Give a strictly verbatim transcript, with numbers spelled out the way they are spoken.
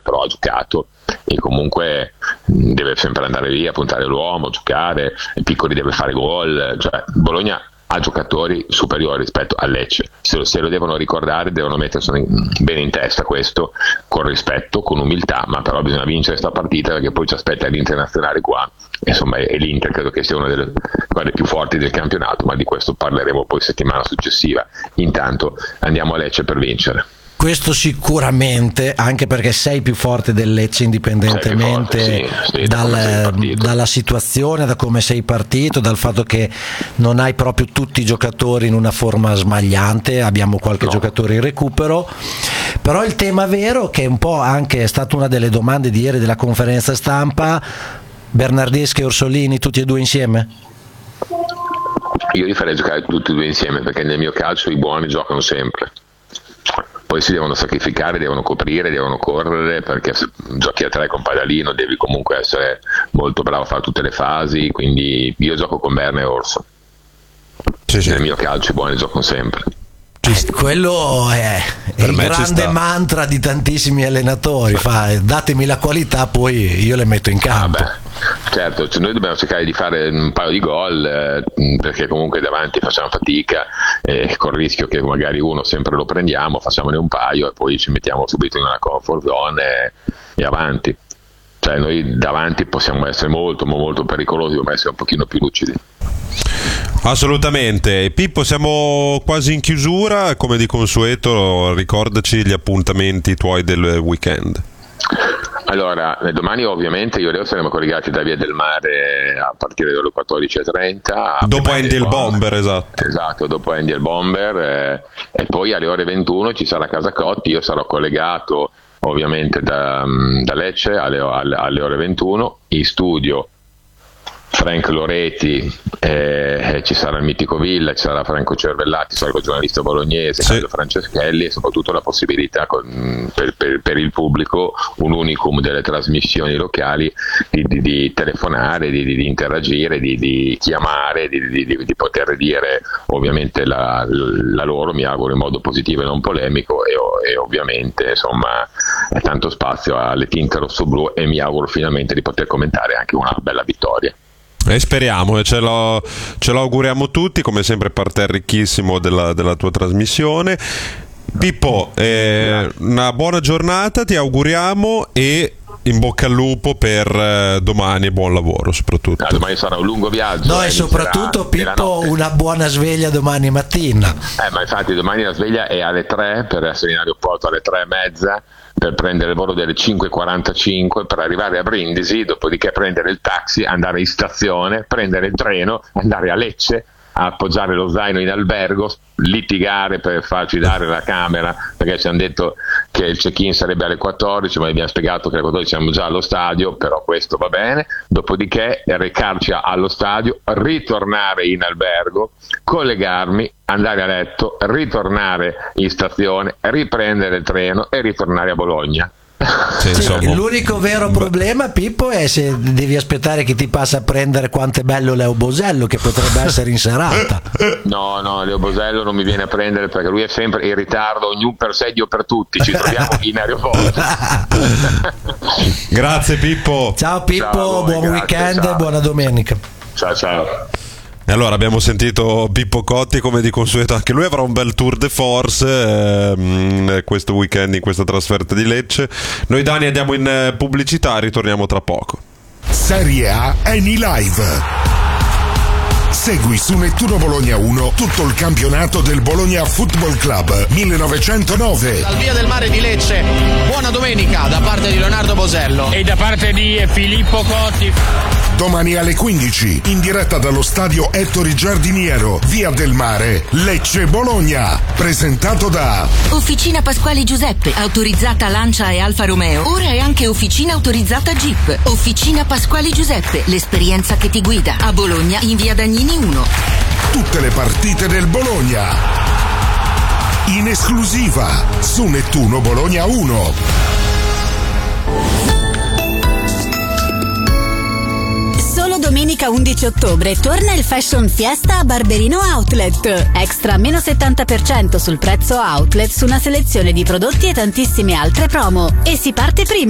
però ha giocato e comunque deve sempre andare lì a puntare l'uomo, giocare, i piccoli deve fare gol, cioè Bologna ha giocatori superiori rispetto a Lecce, se lo, se lo devono ricordare, devono metterselo bene in testa questo, con rispetto, con umiltà, ma però bisogna vincere questa partita perché poi ci aspetta l'internazionale qua, insomma, e l'Inter credo che sia una delle squadre più forti del campionato, ma di questo parleremo poi settimana successiva. Intanto andiamo a Lecce per vincere. Questo sicuramente, anche perché sei più forte del Lecce indipendentemente forte, sì, sì, dal, da dalla situazione, da come sei partito, dal fatto che non hai proprio tutti i giocatori in una forma smagliante, abbiamo qualche no. giocatore in recupero, però il tema vero, che è un po' anche è stata una delle domande di ieri della conferenza stampa, Bernardeschi e Orsolini tutti e due insieme? Io li farei giocare tutti e due insieme perché nel mio calcio i buoni giocano sempre. Poi si devono sacrificare, devono coprire, devono correre, perché se giochi a tre con Padalino devi comunque essere molto bravo a fare tutte le fasi, quindi io gioco con Berna e Orso. Sì, sì. Nel mio calcio i buoni giocano sempre. Quello è, è il grande mantra di tantissimi allenatori, fa, datemi la qualità, poi io le metto in campo. Ah, certo, cioè noi dobbiamo cercare di fare un paio di gol eh, perché comunque davanti facciamo fatica, eh, con il rischio che magari uno sempre lo prendiamo, facciamone un paio e poi ci mettiamo subito in una comfort zone e, e avanti. Cioè noi davanti possiamo essere molto molto pericolosi, dobbiamo essere un pochino più lucidi. Assolutamente. Pippo, siamo quasi in chiusura, come di consueto ricordaci gli appuntamenti tuoi del weekend. Allora, domani ovviamente io e Leo saremo collegati da Via del Mare a partire dalle quattordici e trenta. Dopo Andy il Bomber, esatto. Esatto, dopo Andy il Bomber eh, e poi alle ore ventuno ci sarà Casa Cotti, io sarò collegato ovviamente da, da Lecce alle, alle, alle ore ventuno, in studio Frank Loreti, eh, ci sarà il mitico Villa, ci sarà Franco Cervellati, sarà il giornalista bolognese, sì. Carlo Franceschelli, e soprattutto la possibilità con, per, per, per il pubblico, un unicum delle trasmissioni locali, di, di, di telefonare, di, di, di interagire, di, di chiamare, di, di, di, di poter dire ovviamente la, la loro, mi auguro in modo positivo e non polemico, e, e ovviamente insomma tanto spazio alle tinte rosso-blu, e mi auguro finalmente di poter commentare anche una bella vittoria. E speriamo, ce lo, ce lo auguriamo tutti, come sempre parterre ricchissimo della, della tua trasmissione. Pippo, eh, una buona giornata ti auguriamo e in bocca al lupo per eh, domani, e buon lavoro soprattutto. Ah, domani sarà un lungo viaggio. No, e soprattutto Pippo una buona sveglia domani mattina. Eh, ma infatti domani la sveglia è alle tre per essere in aeroporto alle tre e mezza, per prendere il volo delle cinque e quarantacinque per arrivare a Brindisi, dopodiché prendere il taxi, andare in stazione, prendere il treno, andare a Lecce, appoggiare lo zaino in albergo, litigare per farci dare la camera, perché ci hanno detto che il check-in sarebbe alle quattordici, ma abbiamo spiegato che alle quattordici siamo già allo stadio, però questo va bene. Dopodiché recarci allo stadio, ritornare in albergo, collegarmi, andare a letto, ritornare in stazione, riprendere il treno e ritornare a Bologna. Sì, sì, l'unico vero problema, Pippo, è se devi aspettare che ti passa a prendere quanto è bello Leo Bosello, che potrebbe essere in serata. No, no, Leo Bosello non mi viene a prendere perché lui è sempre in ritardo, ognuno per sé, Dio per tutti. Ci troviamo in aeroporto. Grazie Pippo. Ciao Pippo, ciao, buon grazie, weekend, ciao. Buona domenica. Ciao ciao. E allora abbiamo sentito Pippo Cotti, come di consueto anche lui avrà un bel tour de force ehm, questo weekend in questa trasferta di Lecce. Noi Dani andiamo in pubblicità, ritorniamo tra poco. Serie A Eni Live. Segui su Nettuno Bologna uno tutto il campionato del Bologna Football Club millenovecentonove. Dal Via del Mare di Lecce, buona domenica da parte di Leonardo Bosello e da parte di Filippo Cotti. Domani alle quindici, in diretta dallo stadio Ettore Giardiniero, Via del Mare, Lecce Bologna. Presentato da Officina Pasquali Giuseppe, autorizzata Lancia e Alfa Romeo. Ora è anche officina autorizzata Jeep. Officina Pasquali Giuseppe, l'esperienza che ti guida. A Bologna in Via Dagnini uno. Tutte le partite del Bologna in esclusiva su Nettuno Bologna uno. Domenica undici ottobre torna il Fashion Fiesta a Barberino Outlet. Extra meno settanta per cento sul prezzo outlet su una selezione di prodotti e tantissime altre promo. E si parte prima.